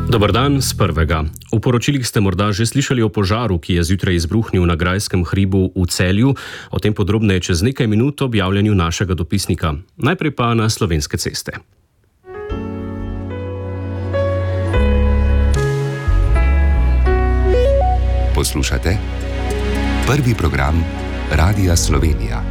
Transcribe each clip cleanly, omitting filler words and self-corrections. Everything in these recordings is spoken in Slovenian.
Dobar dan z prvega. V poročilih ste morda že slišali o požaru, ki je zjutraj izbruhnil na Grajskem hribu v Celju. O tem podrobneje čez nekaj minut objavljanju našega dopisnika. Najprej pa na Slovenske ceste. Poslušate prvi program Radia Slovenija.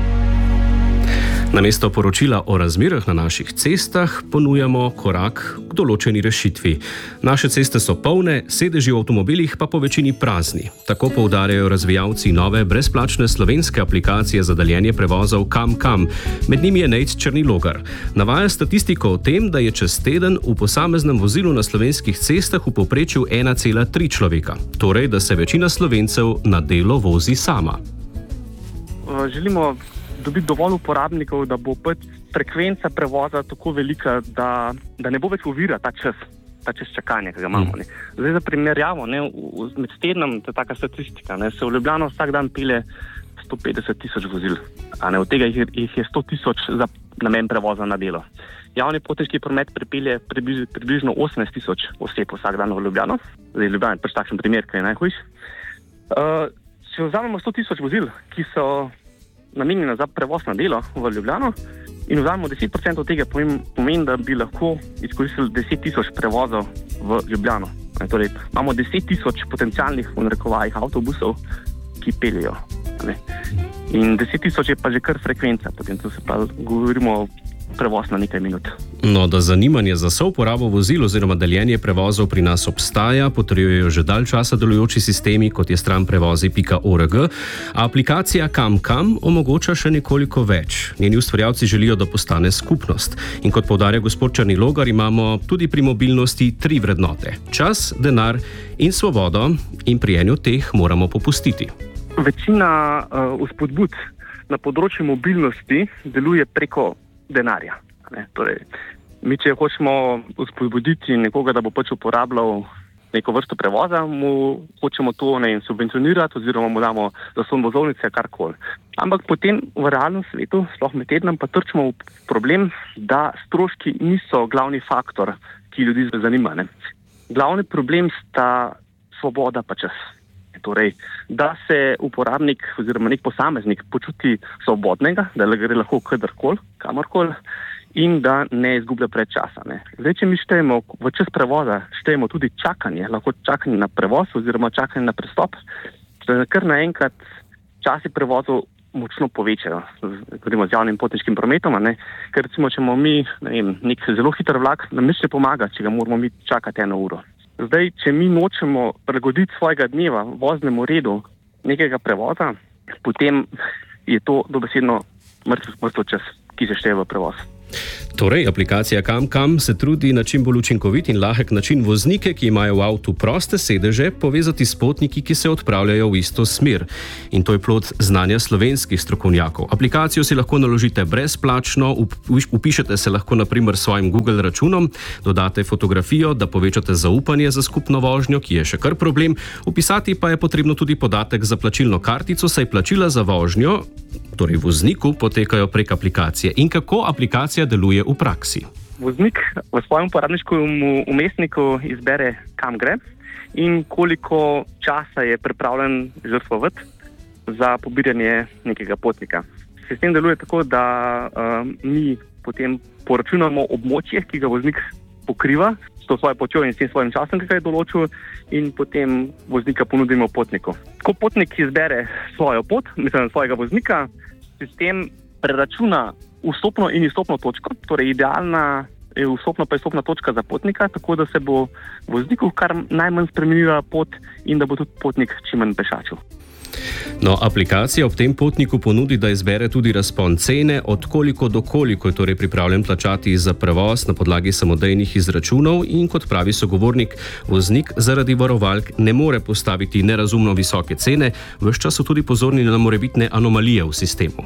Namesto poročila o razmerah na naših cestah ponujamo korak k določeni rešitvi. Naše ceste so polne, sedeži v avtomobilih pa po večini prazni. Tako poudarjajo razvijalci nove brezplačne slovenske aplikacije za deljenje prevozov KamKam. Med njimi je Nejc Črnilogar. Navaja statistiko o tem, da je čez teden v posameznem vozilu na slovenskih cestah v povprečju 1,3 človeka. Torej, da se večina Slovencev na delo vozi sama. Želimo dobiti dovolj uporabnikov, da bo frekvenca prevoza tako velika, da ne bo več ovira ta čas čakanja, ki ga imamo. Ne. Zdaj za primerjavo, med tednom, to je taka statistika, se v Ljubljano vsak dan pile 150.000 vozil, od tega jih je 100.000 za namen prevoza na delo. Javni potniški promet pripelje približno 18.000 oseb vsak dan v Ljubljano. Zdaj Ljubljana je takšen primer, ki je najhujš. Če vzamemo 100.000 vozil, ki so namenjena za prevoz na delo v Ljubljano in vzamemo 10% od tega, pomeni, da bi lahko izkoristili 10.000 prevozov v Ljubljano. Torej, imamo 10.000 potencialnih, v narekovajih, avtobusov, ki peljejo. In 10.000 je pa že kar frekvenca, potem to se pa govorimo prevoz na nekaj minut. No, da zanimanje za souporabo vozil oziroma deljenje prevozov pri nas obstaja, potrjujejo že dalj časa delujoči sistemi, kot je stranprevozi.org, a aplikacija KamKam omogoča še nekoliko več. Njeni ustvarjalci želijo, da postane skupnost. In kot poudarja gospod Črnilogar, imamo tudi pri mobilnosti 3 vrednote: čas, denar in svobodo, in pri enju teh moramo popustiti. Večina vzpodbud na področju mobilnosti deluje preko denarja. Torej, mi, če hočemo vzpodbuditi nekoga, da bo uporabljal neko vrsto prevoza, mu hočemo to subvencionirati oziroma mu damo zastonj vozovnice, karkoli. Ampak potem v realnem svetu, sploh med tednom, pa trčimo v problem, da stroški niso glavni faktor, ki ljudi zanima. Glavni problem sta svoboda pa čas. Torej, da se uporabnik oziroma nek posameznik počuti svobodnega, da gre lahko kadarkoli, kamorkoli in da ne izgublja preveč časa. Zdaj, če mi štejemo v čas prevoza, štejemo tudi čakanje, lahko čakanje na prevoz oziroma čakanje na prestop, da kar naenkrat časi prevozov močno povečajo, govorimo z javnim potniškim prometom, ker recimo, če imamo mi nek zelo hiter vlak, nam nič ne pomaga, če ga moramo mi čakati 1 uro. Zdaj, če mi nočemo prilagoditi svojega dneva voznemu redu nekega prevoza, potem je to dobesedno mrtev čas, ki se šteje v prevoz. Torej, aplikacija KamKam se trudi na čim bolj učinkovit in lahek način voznike, ki imajo v avtu proste sedeže, povezati s potniki, ki se odpravljajo v isto smer. In to je plod znanja slovenskih strokovnjakov. Aplikacijo si lahko naložite brezplačno, vpišete se lahko na primer s svojim Google računom, dodate fotografijo, da povečate zaupanje za skupno vožnjo, ki je še kar problem. Vpisati pa je potrebno tudi podatek za plačilno kartico, saj plačila za vožnjo, torej vozniku, potekajo prek aplikacije. In kako aplikacija deluje v praksi? Voznik v svojem uporabniškem vmesniku izbere, kam gre in koliko časa je pripravljen žrtvovati za pobiranje nekega potnika. Sistem deluje tako, da mi potem poračunamo območje, ki ga voznik pokriva s to svojo potjo in s tem svojim časom, ki ga je določil, in potem voznika ponudimo potniku. Ko potnik izbere svojo pot, svojega voznika, sistem preračuna vstopno in izstopno točko, torej idealna je vstopna pa izstopna točka za potnika, tako da se bo vozniku kar najmanj spremenila pot in da bo tudi potnik čim manj pešačil. No, aplikacija ob tem potniku ponudi, da izbere tudi razpon cene, od koliko do koliko je torej pripravljen plačati za prevoz na podlagi samodejnih izračunov, in kot pravi sogovornik, voznik zaradi varovalk ne more postaviti nerazumno visoke cene, ves čas so tudi pozorni na morebitne anomalije v sistemu.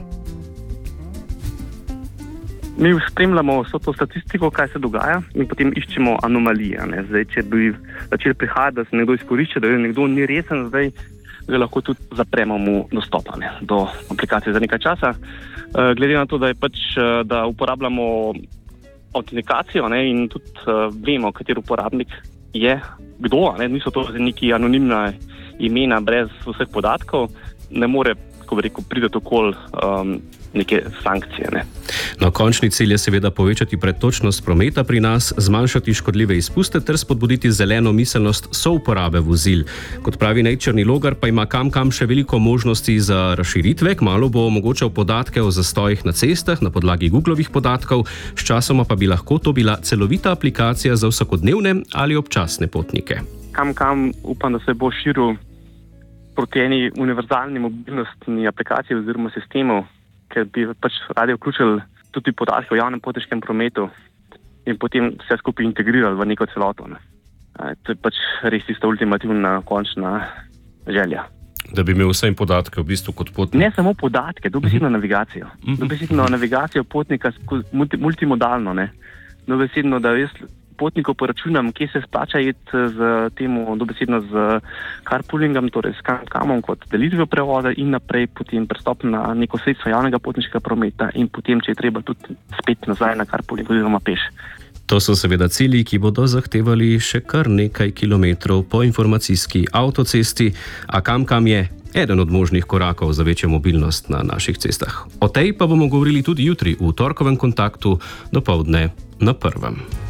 Mi spremljamo vso to statistiko, kaj se dogaja, in potem iščemo anomalije. Zdaj, če bi začeli prihajati, da se nekdo izkorišča, da nekdo ni resen, zdaj ga lahko tudi zapremo mu dostop do aplikacije za nekaj časa. Glede na to, da da uporabljamo autentikacijo in tudi vemo, kateri uporabnik je kdo, niso to neki anonimna imena brez vseh podatkov, ne more, ko bi rekel, priti okoli neke sankcije. No, končni cilj je seveda povečati pretočnost prometa pri nas, zmanjšati škodljive izpuste ter spodbuditi zeleno miselnost souporabe vozil. Kot pravi Nature Logar, pa ima KamKam še veliko možnosti za razširitve. Kmalu bo omogočal podatke o zastojih na cestah na podlagi Googlovih podatkov, sčasoma pa bi lahko to bila celovita aplikacija za vsakodnevne ali občasne potnike. KamKam upam, da se bo širil proti eni univerzalni mobilnostni aplikaciji oziroma sistemu, ker bi pač radi vključili tudi podatke o javnem potniškem prometu in potem vse skupaj integrirali v neko celoto. To je pač res tista ultimativna, končna želja. Da bi imel vse podatke v bistvu kot potnik? Ne samo podatke, dobesedno navigacijo. Dobesedno navigacijo potnika multimodalno. Dobesedno, da jaz potnikov poračunam, kje se splača iti dobesedno z carpoolingom, torej s KamKamom kot delitvijo prevoza in naprej potem prestop na neko sredstvo javnega potniškega prometa in potem, če je treba, tudi spet nazaj na carpooling oziroma peš. To so seveda cilji, ki bodo zahtevali še kar nekaj kilometrov po informacijski avtocesti, a KamKam je eden od možnih korakov za večjo mobilnost na naših cestah. O tej pa bomo govorili tudi jutri v torkovem kontaktu dopoldne na 1.